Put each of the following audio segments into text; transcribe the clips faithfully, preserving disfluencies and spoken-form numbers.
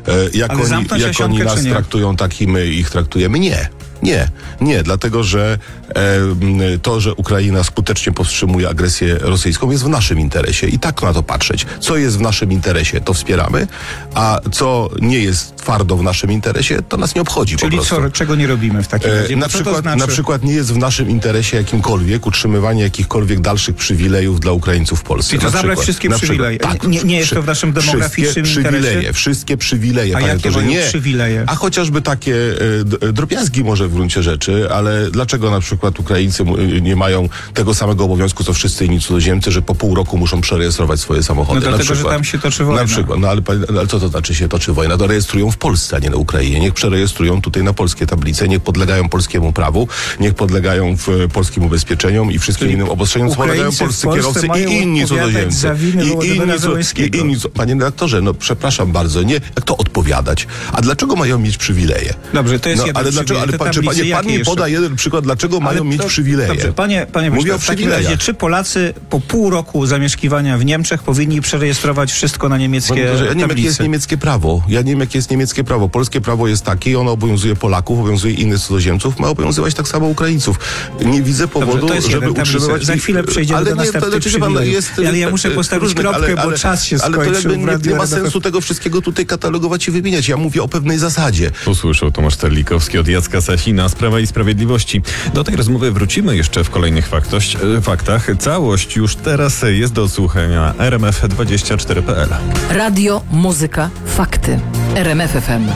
E, jak Ale oni, zamknąć jak oni Jasionkę, nas czy nie? traktują, tak i my ich traktujemy? Nie. Nie, nie, dlatego że e, to, że Ukraina skutecznie powstrzymuje agresję rosyjską, jest w naszym interesie i tak na to patrzeć. Co jest w naszym interesie, to wspieramy, a co nie jest twardo w naszym interesie, to nas nie obchodzi. Czyli po prostu. co, czego nie robimy w takim razie? E, na, Co to przykład, znaczy? na przykład nie jest w naszym interesie jakimkolwiek utrzymywanie jakichkolwiek dalszych przywilejów dla Ukraińców w Polsce. Czyli to Na zabrać przykład, wszystkie na przywileje. przykład, tak, Nie- nie jest to w naszym demograficznym wszystkie interesie? przywileje, wszystkie przywileje, A panie jakie doktorze, mają nie. przywileje? A chociażby takie e, d- drobiazgi może w gruncie rzeczy, ale dlaczego na przykład Ukraińcy mu- nie mają tego samego obowiązku, co wszyscy inni cudzoziemcy, że po pół roku muszą przerejestrować swoje samochody? No na dlatego, przykład. że tam się toczy wojna. Na przykład, no ale, pan- ale co to znaczy się toczy wojna? To rejestrują w Polsce, a nie na Ukrainie. Niech przerejestrują tutaj na polskie tablice, niech podlegają polskiemu prawu, niech podlegają w, e, polskim ubezpieczeniom i wszystkim Czyli innym obostrzeniom, co podlegają Ukraińcy w polscy Polsce kierowcy mają i inni odpowiadać cudzoziemcy. za winy I Wołodymyra inni, Zełenskiego. i inni, cu- panie redaktorze, no przepraszam bardzo, nie, jak to odpowiadać? A dlaczego mają mieć przywileje? Dobrze, to jest No, jeden ale dlaczego, ale przywilej. Te pan, czy tablice panie, pan jakie mi jeszcze? poda jeden przykład, dlaczego mają Ale mieć to- przywileje? Dobrze, panie, panie Mówię pośle, o w takim przywilejach. razie, czy Polacy po pół roku zamieszkiwania w Niemczech powinni przerejestrować wszystko na niemieckie Panie doktorze, ja nie wiem, jakie jest tablice? niemieckie prawo. Ja nie wiem, jakie jest niemieckie prawo. Polskie prawo jest takie i ono obowiązuje Polaków, obowiązuje innych cudzoziemców, ma obowiązywać tak samo Ukraińców. Nie widzę powodu, to jest żeby jeden tablice. utrzymywać... Za chwilę przejdziemy ale do nie, następnych to, znaczy, pan, przywilejów. jest, Ale ja muszę postawić różnych, kropkę, ale, bo ale, czas się ale to skończył jakby w nie, Radiu nie ma R M F. sensu tego wszystkiego tutaj katalogować i wymieniać. Ja mówię o pewnej zasadzie. Usłyszał Tomasz Terlikowski od Jacka Sasina z Prawa i Sprawiedliwości. Do tej rozmowy wrócimy jeszcze w kolejnych faktość, e, faktach. Całość już teraz jest do odsłuchania r m f dwadzieścia cztery kropka p l. Radio, muzyka, fakty. R M F F M.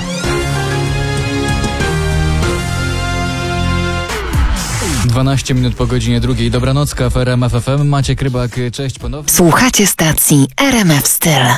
dwanaście minut po godzinie drugiej. Dobranocka w R M F F M. Maciek Rybak, cześć ponownie. Słuchacie stacji R M F Styl.